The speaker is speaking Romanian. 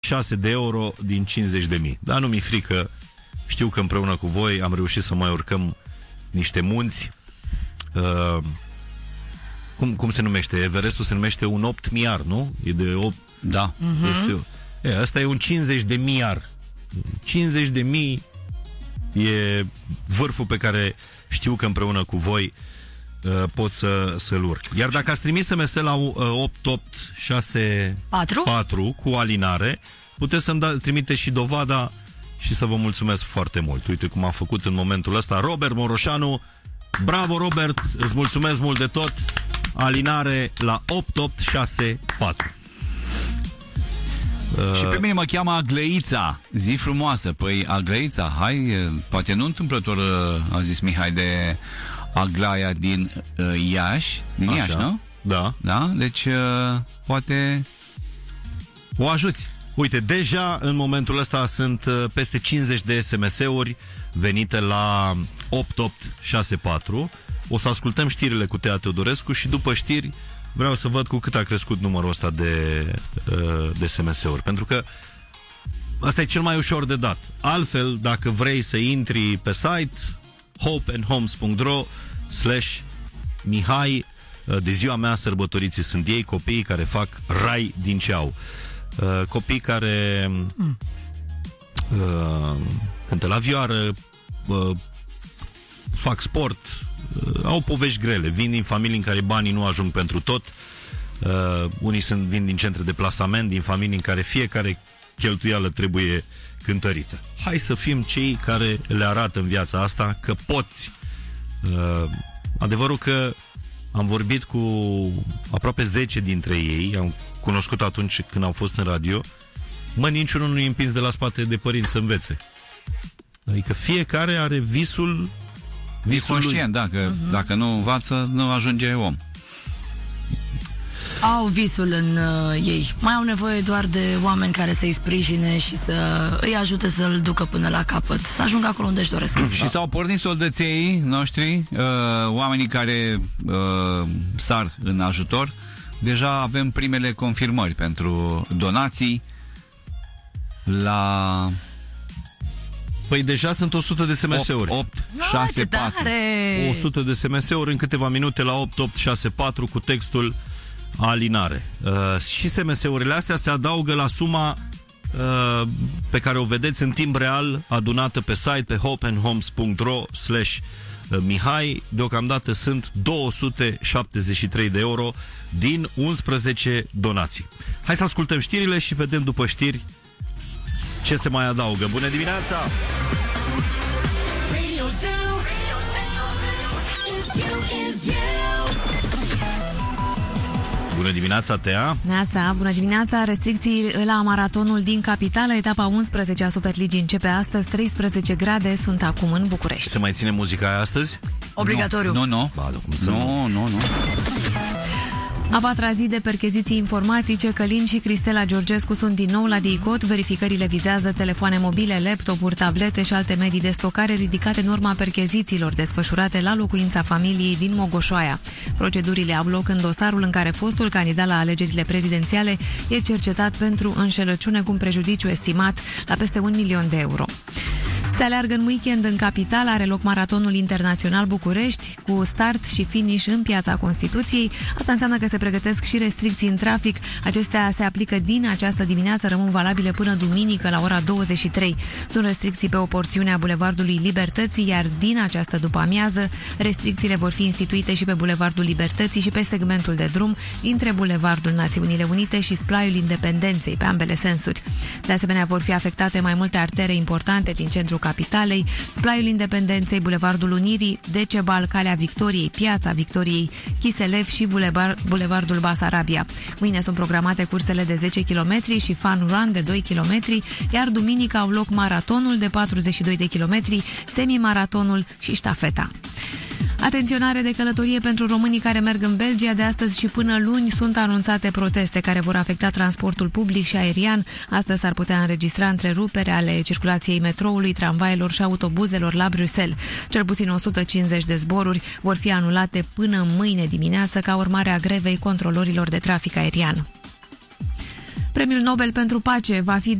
6 de euro din 50.000. Dar nu mi-e frică. Știu că împreună cu voi am reușit să mai urcăm niște munți. Cum se numește? Everestul se numește un 8 miar, nu? E de 8... Da. Asta e un 50 de miar. 50 de mii e vârful pe care știu că împreună cu voi pot să-l urc. Iar dacă ați trimis SMS la 8864 cu alinare, puteți să-mi trimite și dovada și să vă mulțumesc foarte mult. Uite cum am făcut în momentul ăsta Robert Moroșanu. Bravo, Robert, îți mulțumesc mult de tot. Alinare la 8864. Și pe mine mă cheamă Aglăița. Zi frumoasă. Păi Aglăița, hai, poate nu întâmplător a zis Mihai de Aglaia din Iași. Din Iași, nu? Da. Da? Deci poate o ajuți. Uite, deja în momentul ăsta sunt peste 50 de SMS-uri venite la 8864. O să ascultăm știrile cu Tea Teodorescu și după știri vreau să văd cu cât a crescut numărul ăsta de SMS-uri. Pentru că asta e cel mai ușor de dat. Altfel, dacă vrei să intri pe site hopeandhomes.ro/Mihai, de ziua mea sărbătoriții sunt ei, copiii care fac rai din ce au. Copii care cântă la vioară, fac sport, au povești grele, vin din familii în care banii nu ajung pentru tot. Unii vin din centre de plasament, din familii în care fiecare cheltuială trebuie cântărită. Hai să fim cei care le arată în viața asta că poți. Adevărul că am vorbit cu aproape 10 dintre ei, am cunoscut atunci când au fost în radio. Niciunul nu e împins de la spate de părinți să învețe. Adică fiecare are visul conștient, dacă nu învață, nu ajunge om. Au visul în ei. Mai au nevoie doar de oameni care să-i sprijine și să îi ajute să-l ducă până la capăt, să ajungă acolo unde își doresc. Și s-au pornit soldăței noștri, oamenii care sar în ajutor. Deja avem primele confirmări pentru donații la... Păi deja sunt 100 de SMS-uri. 864. 100 de SMS-uri în câteva minute la 8864 cu textul alinare. Și SMS-urile astea se adaugă la suma pe care o vedeți în timp real adunată pe site pe hopeandhomes.ro/Mihai. Deocamdată sunt 273 de euro din 11 donații. Hai să ascultăm știrile și vedem după știri ce se mai adaugă. Bună dimineața! Bună dimineața, Tea! Bună dimineața! Restricții la maratonul din capitală, etapa 11 a Superligii începe astăzi, 13 grade sunt acum în București. Se mai ține muzica aia astăzi? Obligatoriu. Nu. Nu. A patra zi de percheziții informatice, Călin și Cristela Georgescu sunt din nou la DICOT. Verificările vizează telefoane mobile, laptopuri, tablete și alte medii de stocare ridicate în urma perchezițiilor desfășurate la locuința familiei din Mogoșoaia. Procedurile au loc în dosarul în care fostul candidat la alegerile prezidențiale e cercetat pentru înșelăciune cu un prejudiciu estimat la peste 1 milion de euro. Se aleargă în weekend în capitală, are loc maratonul internațional București, cu start și finish în Piața Constituției. Asta înseamnă că se pregătesc și restricții în trafic. Acestea se aplică din această dimineață, rămân valabile până duminică la ora 23. Sunt restricții pe o porțiune a Bulevardului Libertății, iar din această după-amiază, restricțiile vor fi instituite și pe Bulevardul Libertății și pe segmentul de drum dintre Bulevardul Națiunile Unite și Splaiul Independenței, pe ambele sensuri. De asemenea, vor fi afectate mai multe artere importante din centrul capitalei, Splaiul Independenței, Bulevardul Unirii, Decebal, Calea Victoriei, Piața Victoriei, Chiselev și Bulevardul Basarabia. Mâine sunt programate cursele de 10 km și Fun Run de 2 km, iar duminică au loc maratonul de 42 de km, semimaratonul și ștafeta. Atenționare de călătorie pentru românii care merg în Belgia. De astăzi și până luni sunt anunțate proteste care vor afecta transportul public și aerian. Astăzi s-ar putea înregistra întrerupere ale circulației metroului, tramvailor și autobuzelor la Bruxelles. Cel puțin 150 de zboruri vor fi anulate până mâine dimineață ca urmare a grevei controlorilor de trafic aerian. Premiul Nobel pentru Pace va fi